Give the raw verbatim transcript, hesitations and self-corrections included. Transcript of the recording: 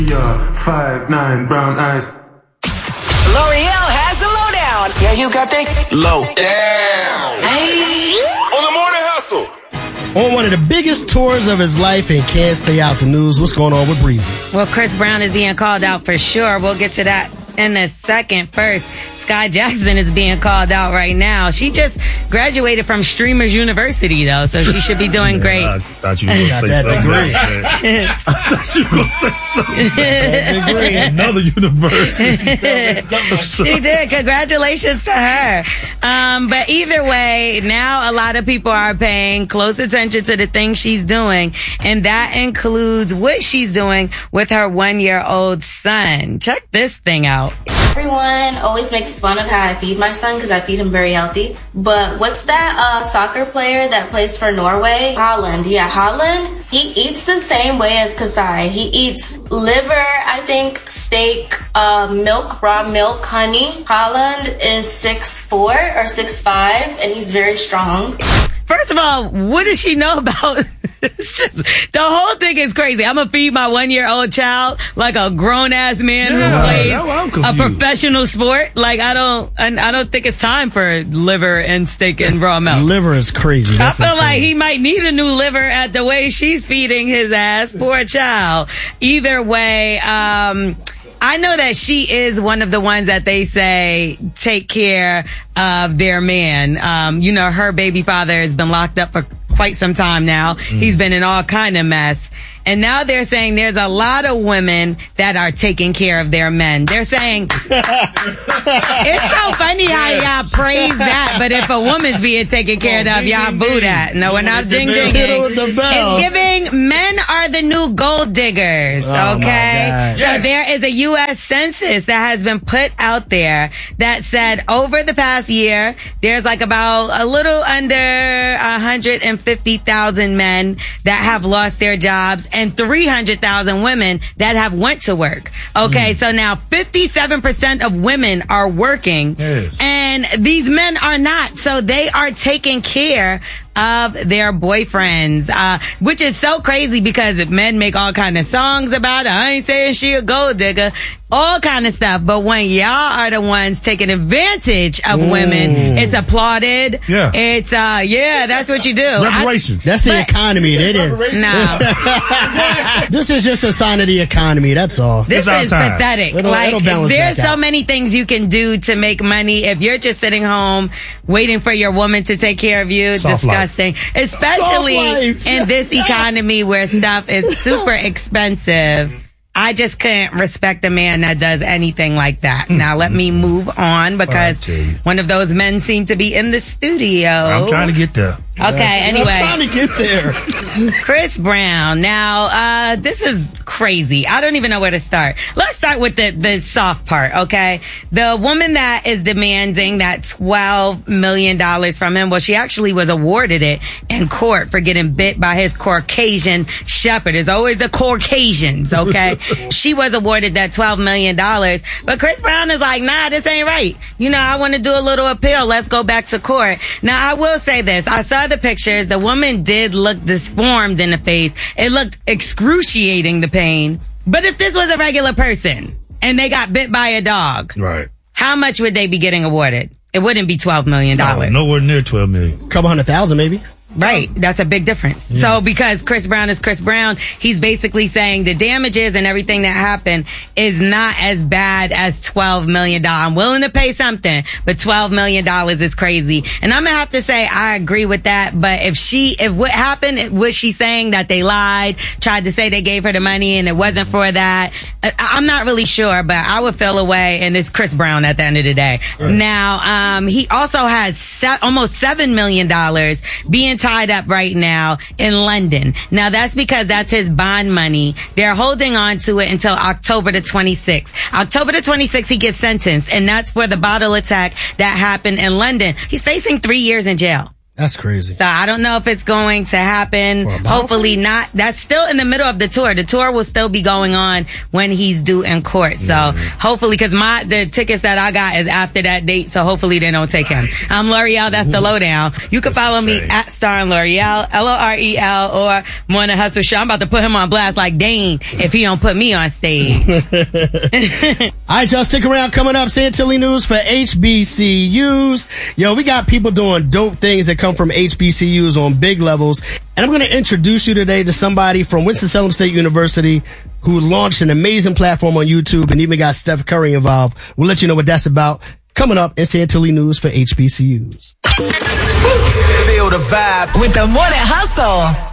Yeah, five, nine, brown eyes. L'Oreal has the lowdown. Yeah, you got that low down. Hey. On the morning hustle. On one of the biggest tours of his life and can't stay out the news. What's going on with Breezy? Well, Chris Brown is being called out for sure. We'll get to that in a second. First, Sky Jackson is being called out right now. She just graduated from Streamers University, though, so she should be doing yeah, great. I thought you were going to say something else. I thought you were going to say something else. Another university. She did. Congratulations to her. Um, but either way, now a lot of people are paying close attention to the things she's doing, and that includes what she's doing with her one-year-old son. Check this thing out. Everyone always makes fun of how I feed my son because I feed him very healthy. But what's that uh, soccer player that plays for Norway? Haaland. Yeah, Haaland. He eats the same way as Kasai. He eats liver, I think, steak, uh, milk, raw milk, honey. Haaland is six foot four or six foot five, and he's very strong. First of all, what does she know about? It's just, the whole thing is crazy. I'm going to feed my one-year-old child like a grown-ass man yeah, who plays a professional sport. Like, I don't, I, I don't think it's time for liver and steak and raw milk. Liver is crazy. That's I feel insane. like he might need a new liver at the way she's feeding his ass. Poor child. Either way, um... I know that she is one of the ones that they say take care of their man. Um, you know, her baby father has been locked up for quite some time now. Mm. He's been in all kind of mess. And now they're saying there's a lot of women that are taking care of their men. They're saying, it's so funny how y'all praise that, but if a woman's being taken care of, y'all boo that. No, we're not ding ding. It's giving men are the new gold diggers, Oh, okay? my God. So Yes. there is a U S census that has been put out there that said over the past year, there's like about a little under one hundred fifty thousand men that have lost their jobs and three hundred thousand women that have went to work. Okay, mm. So now fifty-seven percent of women are working, yes. and these men are not. So they are taking care of their boyfriends, uh, which is so crazy because men make all kind of songs about it. I ain't saying she a gold digger, all kind of stuff. But when y'all are the ones taking advantage of Ooh. women, it's applauded. Yeah. It's, uh, yeah, that's what you do. Reparations. That's the But- economy. They did. No. This is just a sign of the economy. That's all. This It's our is time. pathetic. It'll- like, it'll balance there's back so out. many things you can do to make money. If you're just sitting home waiting for your woman to take care of you, Soft life. disgusting. Especially Soft life. in this economy where stuff is super expensive. I just couldn't respect a man that does anything like that. Now let me move on because tell you. one of those men seemed to be in the studio. I'm trying to get there. Okay, anyway. I'm trying to get there. Chris Brown. Now, uh, this is crazy. I don't even know where to start. Let's start with the, the soft part, okay? The woman that is demanding that twelve million dollars from him, well, she actually was awarded it in court for getting bit by his Caucasian shepherd. It's always the Caucasians, okay? She was awarded that twelve million dollars, but Chris Brown is like, nah, this ain't right. You know, I want to do a little appeal. Let's go back to court. Now, I will say this. I saw the pictures. The woman did look disformed in the face. It looked excruciating, the pain. But if this was a regular person and they got bit by a dog, Right. how much would they be getting awarded? It wouldn't be twelve million dollars. No, nowhere near twelve million. Couple hundred thousand, maybe. Right. That's a big difference. Yeah. So because Chris Brown is Chris Brown, he's basically saying the damages and everything that happened is not as bad as twelve million dollars. I'm willing to pay something, but twelve million dollars is crazy. And I'm going to have to say I agree with that. But if she, if what happened, was she saying that they lied, tried to say they gave her the money and it wasn't for that? I, I'm not really sure, but I would feel away, and it's Chris Brown at the end of the day. Right. Now, um, he also has se- almost seven million dollars being tied up right now in London. Now that's because that's his bond money. They're holding on to it until October the twenty-sixth. October the twenty-sixth, he gets sentenced, and that's for the bottle attack that happened in London. He's facing three years in jail. That's crazy. So I don't know if it's going to happen. Hopefully not. That's still in the middle of the tour. The tour will still be going on when he's due in court. So mm-hmm. hopefully, because my the tickets that I got is after that date. So hopefully they don't take him. I'm L'Oreal. That's the lowdown. You can follow me at Star and L'Oreal, L O R E L, or Morning Hustle Show. I'm about to put him on blast like Dane if he don't put me on stage. All right, y'all, stick around. Coming up, Santilli News for H B C Us. Yo, we got people doing dope things that come from H B C Us on big levels. And I'm going to introduce you today to somebody from Winston-Salem State University who launched an amazing platform on YouTube and even got Steph Curry involved. We'll let you know what that's about coming up in Santilli News for H B C Us. Feel the vibe with the Morning Hustle.